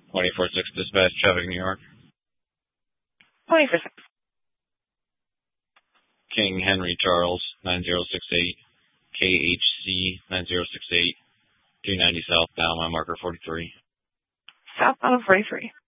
24-6 dispatch, traffic, New York. 24-6. King Henry Charles, 9068. KHC, 9068. 290 southbound, my marker 43. Southbound 43.